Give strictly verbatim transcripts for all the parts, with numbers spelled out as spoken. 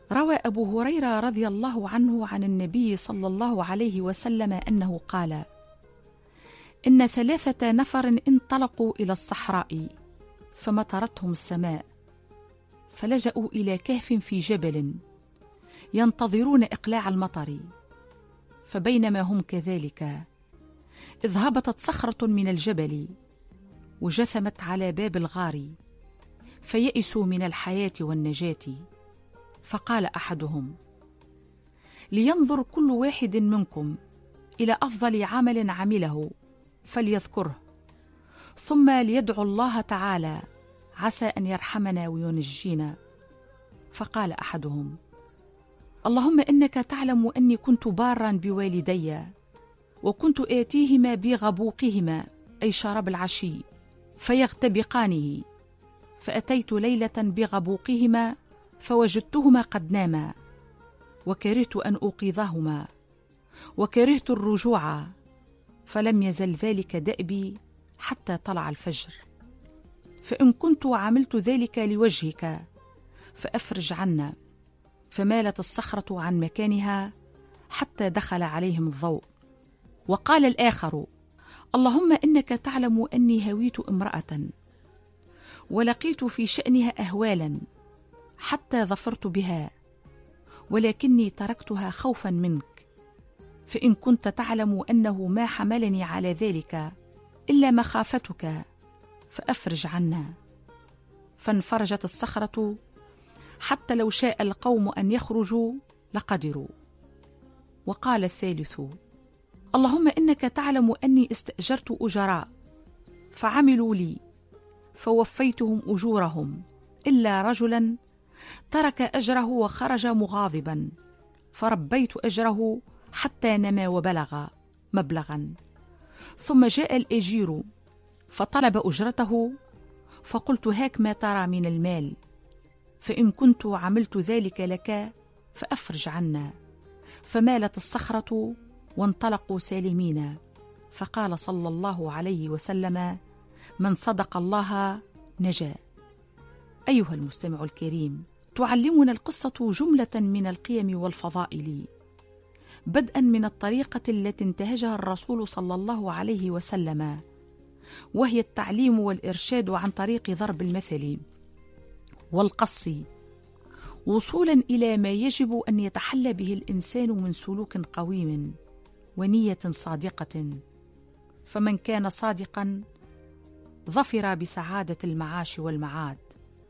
روى أبو هريرة رضي الله عنه عن النبي صلى الله عليه وسلم أنه قال: إن ثلاثة نفر انطلقوا إلى الصحراء فمطرتهم السماء، فلجأوا إلى كهف في جبل ينتظرون إقلاع المطر، فبينما هم كذلك إذ هبطت صخرة من الجبل وجثمت على باب الغار، فيئسوا من الحياة والنجاة. فقال أحدهم: لينظر كل واحد منكم إلى أفضل عمل عمله فليذكره، ثم ليدعو الله تعالى عسى أن يرحمنا وينجينا. فقال أحدهم: اللهم إنك تعلم أني كنت بارا بوالدي، وكنت آتيهما بغبوقهما أي شراب العشي فيغتبقانه، فأتيت ليلة بغبوقهما فوجدتهما قد ناما، وكرهت أن أوقظهما، وكرهت الرجوع، فلم يزل ذلك دأبي حتى طلع الفجر. فإن كنت عملت ذلك لوجهك فأفرج عنا. فمالت الصخرة عن مكانها حتى دخل عليهم الضوء. وقال الآخر: اللهم إنك تعلم أني هويت امرأة ولقيت في شأنها أهوالا حتى ظفرت بها، ولكني تركتها خوفا منك، فإن كنت تعلم أنه ما حملني على ذلك إلا مخافتك فأفرج عنا. فانفرجت الصخرة حتى لو شاء القوم أن يخرجوا لقدروا. وقال الثالث: اللهم إنك تعلم أني استأجرت أجراء فعملوا لي فوفيتهم أجورهم، إلا رجلا ترك أجره وخرج مغاضبا، فربيت أجره حتى نما وبلغ مبلغا، ثم جاء الأجير فطلب أجرته، فقلت: هاك ما ترى من المال، فإن كنت عملت ذلك لك فأفرج عنا. فمالت الصخرة وانطلقوا سالمين. فقال صلى الله عليه وسلم: من صدق الله نجا. أيها المستمع الكريم، تعلمنا القصة جملة من القيم والفضائل، بدءا من الطريقة التي انتهجها الرسول صلى الله عليه وسلم، وهي التعليم والإرشاد عن طريق ضرب المثل والقص، وصولا إلى ما يجب أن يتحلى به الإنسان من سلوك قويم ونية صادقة. فمن كان صادقا ظفر بسعادة المعاش والمعاد.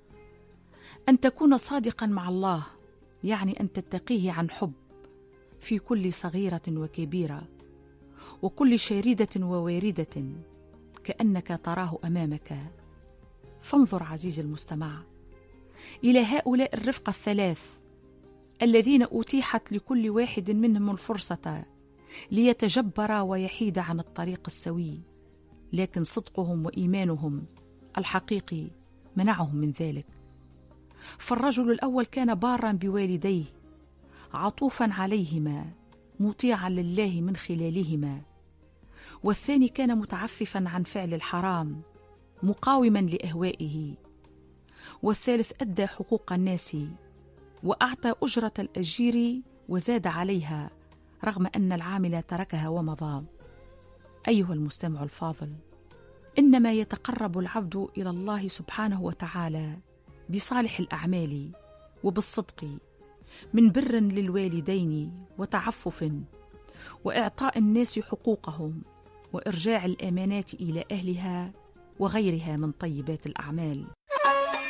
أن تكون صادقا مع الله يعني أن تتقيه عن حب في كل صغيرة وكبيرة، وكل شاردة وواردة، كأنك تراه أمامك. فانظر عزيزي المستمع إلى هؤلاء الرفقة الثلاث الذين أتيحت لكل واحد منهم الفرصة ليتجبر ويحيد عن الطريق السوي، لكن صدقهم وإيمانهم الحقيقي منعهم من ذلك. فالرجل الأول كان بارا بوالديه، عطوفا عليهما، مطيعا لله من خلالهما. والثاني كان متعففا عن فعل الحرام، مقاوما لأهوائه. والثالث أدى حقوق الناس وأعطى أجرة الأجير وزاد عليها رغم أن العامل تركها ومضى. أيها المستمع الفاضل، إنما يتقرب العبد إلى الله سبحانه وتعالى بصالح الأعمال وبالصدق، من بر للوالدين وتعفف وإعطاء الناس حقوقهم وإرجاع الأمانات إلى أهلها وغيرها من طيبات الأعمال.